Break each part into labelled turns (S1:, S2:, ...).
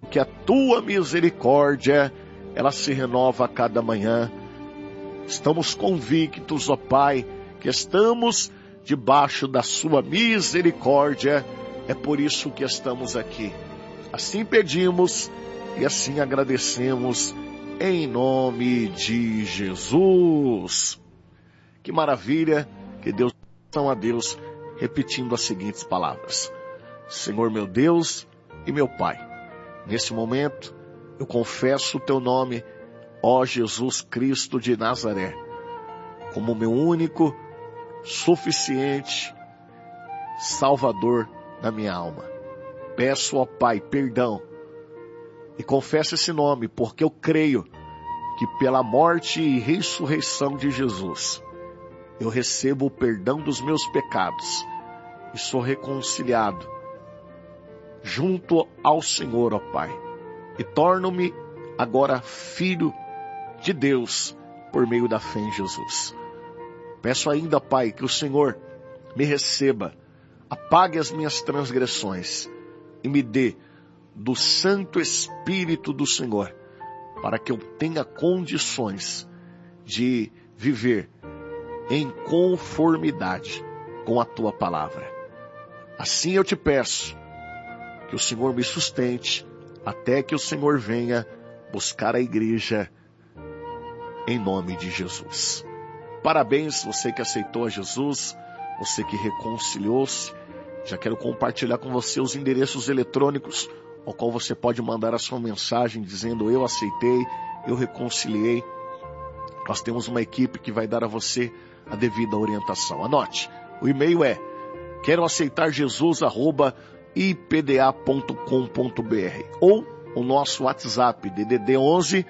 S1: que a tua misericórdia, ela se renova a cada manhã. Estamos convictos, ó Pai, que estamos debaixo da sua misericórdia. É por isso que estamos aqui. Assim pedimos e assim agradecemos em nome de Jesus. Que maravilha, que Deus a Deus, repetindo as seguintes palavras: Senhor meu Deus e meu Pai, nesse momento eu confesso o teu nome, ó Jesus Cristo de Nazaré, como meu único, suficiente Salvador da minha alma. Peço, ó Pai, perdão e confesso esse nome, porque eu creio que pela morte e ressurreição de Jesus, eu recebo o perdão dos meus pecados e sou reconciliado junto ao Senhor, ó Pai, e torno-me agora filho de Deus por meio da fé em Jesus. Peço ainda, Pai, que o Senhor me receba, apague as minhas transgressões e me dê do Santo Espírito do Senhor, para que eu tenha condições de viver em conformidade com a tua palavra. Assim eu te peço que o Senhor me sustente até que o Senhor venha buscar a igreja em nome de Jesus. Parabéns, você que aceitou a Jesus, você que reconciliou-se. Já quero compartilhar com você os endereços eletrônicos ao qual você pode mandar a sua mensagem dizendo: eu aceitei, eu reconciliei. Nós temos uma equipe que vai dar a você a devida orientação. Anote, o e-mail é queroaceitarjesus@ipda.com.br ou o nosso WhatsApp DDD 11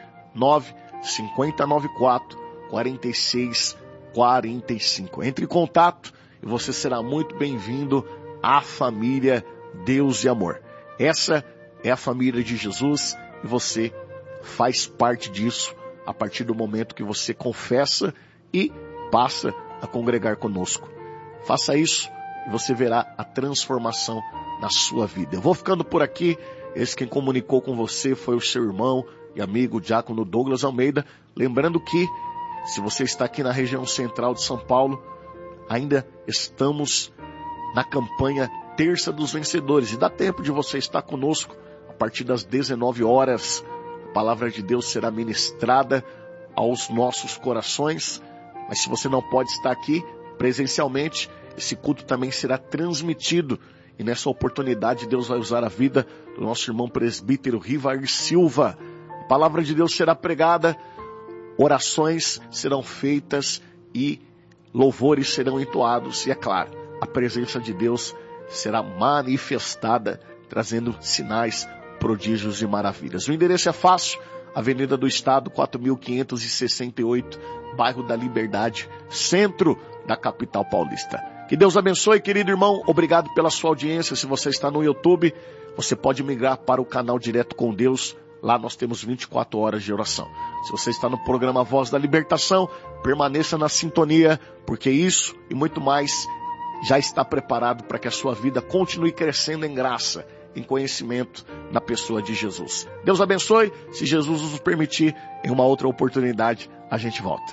S1: 95094 4645. Entre em contato e você será muito bem-vindo à família Deus e Amor. Essa é a família de Jesus e você faz parte disso a partir do momento que você confessa e passa a congregar conosco. Faça isso e você verá a transformação na sua vida. Eu vou ficando por aqui. Esse quem comunicou com você foi o seu irmão e amigo Diácono Douglas Almeida. Lembrando que, se você está aqui na região central de São Paulo, ainda estamos na campanha Terça dos Vencedores. E dá tempo de você estar conosco a partir das 19 horas. A palavra de Deus será ministrada aos nossos corações. Mas se você não pode estar aqui presencialmente, esse culto também será transmitido. E nessa oportunidade Deus vai usar a vida do nosso irmão presbítero Rivair Silva. A palavra de Deus será pregada, orações serão feitas e louvores serão entoados. E é claro, a presença de Deus será manifestada, trazendo sinais, prodígios e maravilhas. O endereço é fácil: Avenida do Estado, 4568, bairro da Liberdade, centro da capital paulista. Que Deus abençoe, querido irmão. Obrigado pela sua audiência. Se você está no YouTube, você pode migrar para o canal Direto com Deus. Lá nós temos 24 horas de oração. Se você está no programa Voz da Libertação, permaneça na sintonia, porque isso e muito mais já está preparado para que a sua vida continue crescendo em graça, em conhecimento na pessoa de Jesus. Deus abençoe. Se Jesus nos permitir, em uma outra oportunidade, a gente volta.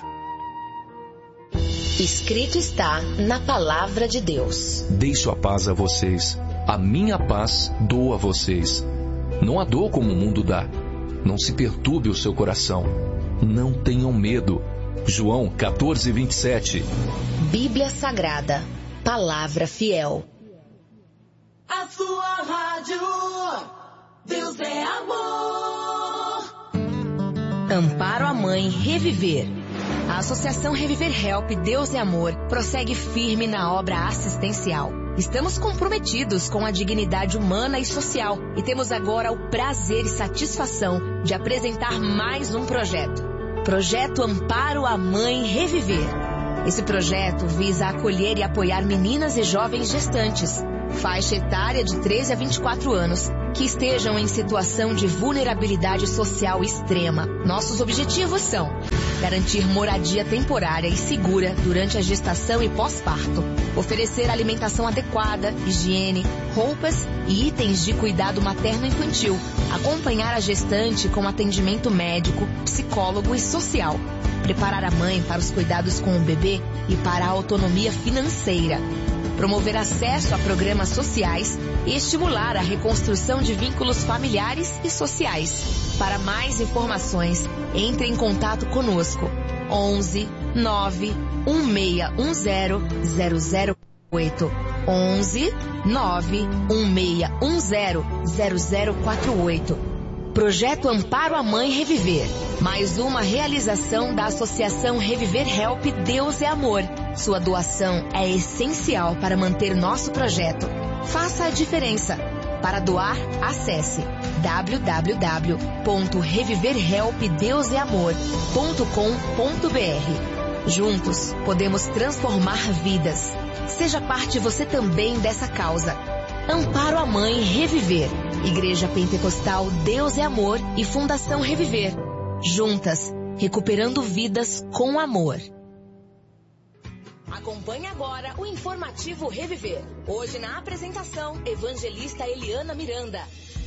S2: Escrito está na palavra de Deus:
S3: Deixo a paz a vocês, a minha paz dou a vocês. Não a dou como o mundo dá. Não se perturbe o seu coração. Não tenham medo. João 14:27.
S2: Bíblia Sagrada, palavra fiel.
S4: A sua rádio, Deus é amor.
S2: Amparo à Mãe Reviver. A Associação Reviver Help Deus é Amor prossegue firme na obra assistencial. Estamos comprometidos com a dignidade humana e social e temos agora o prazer e satisfação de apresentar mais um projeto. Projeto Amparo à Mãe Reviver. Esse projeto visa acolher e apoiar meninas e jovens gestantes, faixa etária de 13 a 24 anos, que estejam em situação de vulnerabilidade social extrema. Nossos objetivos são garantir moradia temporária e segura durante a gestação e pós-parto, oferecer alimentação adequada, higiene, roupas e itens de cuidado materno-infantil, acompanhar a gestante com atendimento médico, psicólogo e social, preparar a mãe para os cuidados com o bebê e para a autonomia financeira, promover acesso a programas sociais e estimular a reconstrução de vínculos familiares e sociais. Para mais informações, entre em contato conosco. 11 9 1610 008. 11 9 1610 0048. Projeto Amparo a Mãe Reviver. Mais uma realização da Associação Reviver Help Deus é Amor. Sua doação é essencial para manter nosso projeto. Faça a diferença. Para doar, acesse www.reviverhelpdeuseamor.com.br. Juntos, podemos transformar vidas. Seja parte você também dessa causa. Amparo a Mãe Reviver. Igreja Pentecostal Deus é Amor e Fundação Reviver. Juntas, recuperando vidas com amor. Acompanhe agora o informativo Reviver. Hoje na apresentação, evangelista Eliana Miranda.